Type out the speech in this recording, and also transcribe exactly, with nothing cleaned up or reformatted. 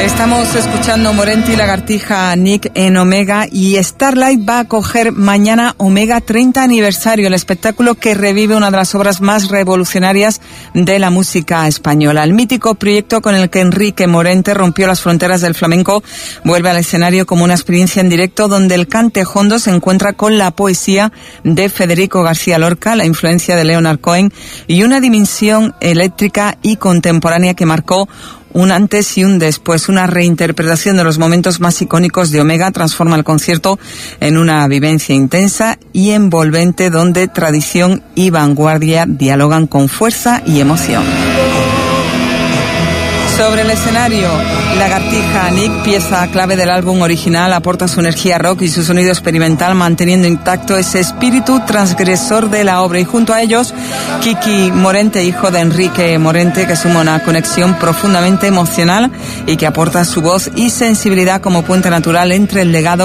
Estamos escuchando Morente y Lagartija Nick en Omega, y Starlight va a acoger mañana Omega treinta aniversario, el espectáculo que revive una de las obras más revolucionarias de la música española. El mítico proyecto con el que Enrique Morente rompió las fronteras del flamenco vuelve al escenario como una experiencia en directo donde el cantejondo se encuentra con la poesía de Federico García Lorca, la influencia de Leonard Cohen y una dimensión eléctrica y contemporánea que marcó un antes y un después. Una reinterpretación de los momentos más icónicos de Omega transforma el concierto en una vivencia intensa y envolvente donde tradición y vanguardia dialogan con fuerza y emoción. Sobre el escenario, Lagartija Nick, pieza clave del álbum original, aporta su energía rock y su sonido experimental, manteniendo intacto ese espíritu transgresor de la obra. Y junto a ellos, Kiki Morente, hijo de Enrique Morente, que suma una conexión profundamente emocional y que aporta su voz y sensibilidad como puente natural entre el legado